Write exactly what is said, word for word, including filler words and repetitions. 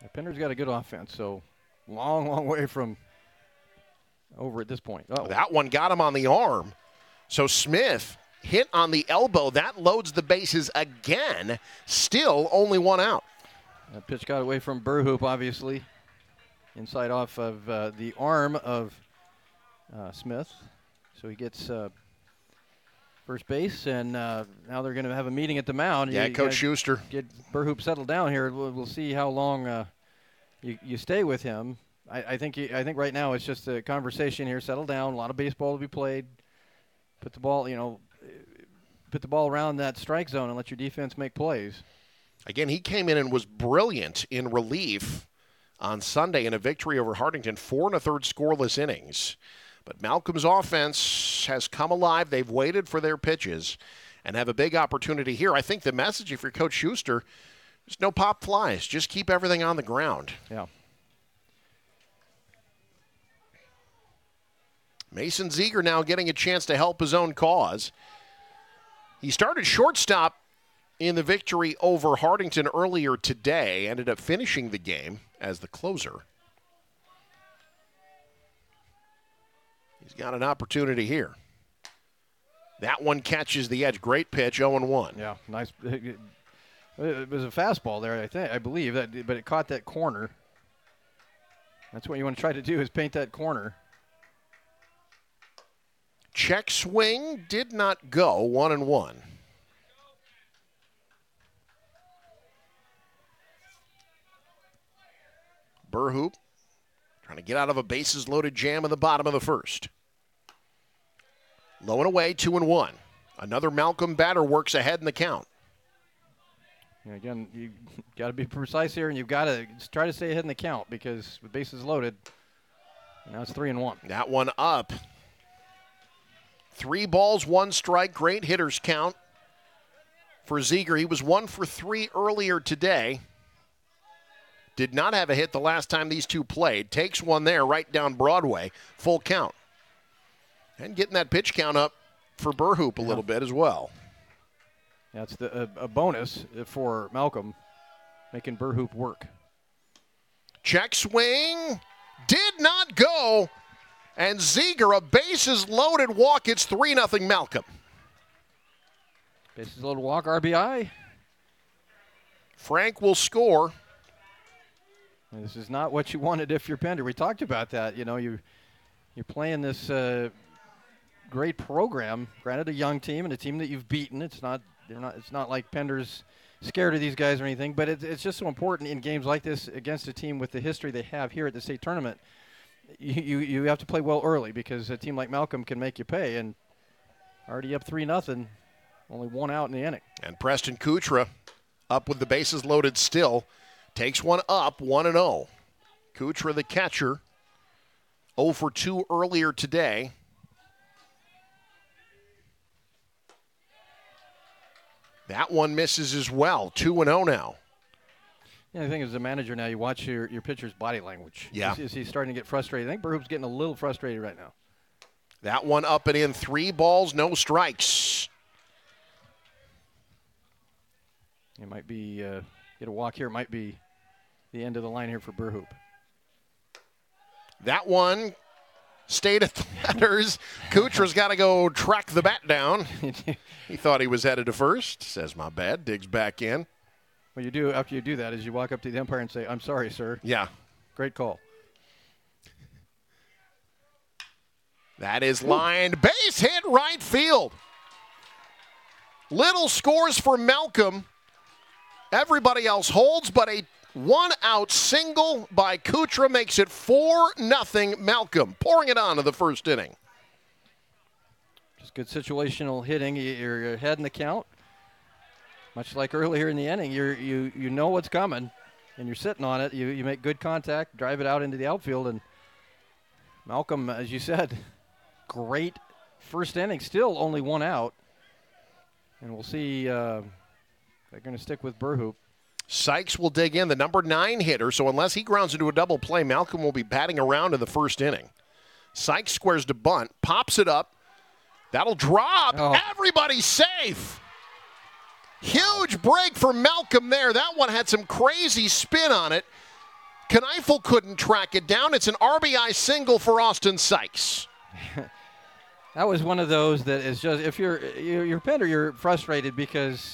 Pender's got a good offense, so long, long way from over at this point. Uh-oh. That one got him on the arm. So Smith hit on the elbow. That loads the bases again. Still only one out. That pitch got away from Burhoop, obviously. Inside off of uh, the arm of uh, Smith. So he gets uh, first base, and uh, now they're going to have a meeting at the mound. Yeah, you, Coach you Schuster. Get Burhoop settled down here. We'll, we'll see how long uh, you, you stay with him. I, I think I think right now it's just a conversation here. Settle down. A lot of baseball to be played. Put the ball, you know, put the ball around that strike zone and let your defense make plays. Again, he came in and was brilliant in relief on Sunday in a victory over Hartington, four and a third scoreless innings. But Malcolm's offense has come alive. They've waited for their pitches and have a big opportunity here. I think the message, if you're Coach Schuster, there's no pop flies. Just keep everything on the ground. Yeah. Mason Ziegler now getting a chance to help his own cause. He started shortstop in the victory over Hartington earlier today, ended up finishing the game as the closer. He's got an opportunity here. That one catches the edge. Great pitch, oh and one. Yeah, nice. It was a fastball there, I think, I believe, that, but it caught that corner. That's what you want to try to do, is paint that corner. Check swing did not go, one and one. Burhoop trying to get out of a bases-loaded jam in the bottom of the first. Low and away, two and one. Another Malcolm batter works ahead in the count. Yeah, again, you got to be precise here, and you've got to try to stay ahead in the count because with bases loaded, now it's three and one. That one up. Three balls, one strike. Great hitters count for Ziegler. He was one for three earlier today. Did not have a hit the last time these two played. Takes one there right down Broadway. Full count. And getting that pitch count up for Burhoop a yeah. little bit as well. That's the, a, a bonus for Malcolm, making Burhoop work. Check swing. Did not go. And Ziegler, a bases loaded walk. It's three nothing Malcolm. Bases loaded walk, R B I. Frank will score. This is not what you wanted if you're Pender. We talked about that. You know, you, you're playing this uh, great program. Granted, a young team and a team that you've beaten. It's not they're not. It's not like Pender's scared of these guys or anything. But it's, it's just so important in games like this against a team with the history they have here at the state tournament. You you, you have to play well early because a team like Malcolm can make you pay. And already up three nothing, only one out in the inning. And Preston Kutra up with the bases loaded still. Takes one up, one and oh. Kutra, the catcher, oh for two earlier today. That one misses as well, two and oh now. Yeah, I think as a manager now, you watch your, your pitcher's body language. Yeah. Is, is he starting to get frustrated? I think Burhoop's getting a little frustrated right now. That one up and in, three balls, no strikes. It might be, uh, get a walk here, it might be the end of the line here for Burhoop. That one stayed at the letters. Kutra's got to go track the bat down. He thought he was headed to first. Says, my bad. Digs back in. What you do after you do that is you walk up to the umpire and say, I'm sorry, sir. Yeah. Great call. That is lined. Base hit right field. Little scores for Malcolm. Everybody else holds, but a one-out single by Kutra makes it four nothing Malcolm, pouring it on to the first inning. Just good situational hitting. You're ahead in the count. Much like earlier in the inning, you're, you you know what's coming, and you're sitting on it. You, you make good contact, drive it out into the outfield, and Malcolm, as you said, great first inning. Still only one out, and we'll see. Uh, they're going to stick with Burhoop. Sykes will dig in, the number nine hitter, so unless he grounds into a double play, Malcolm will be batting around in the first inning. Sykes squares to bunt, pops it up. That'll drop. Oh. Everybody's safe. Huge break for Malcolm there. That one had some crazy spin on it. Kneifel couldn't track it down. It's an R B I single for Austin Sykes. That was one of those that is just, if you're you're, you're Pender, you're frustrated because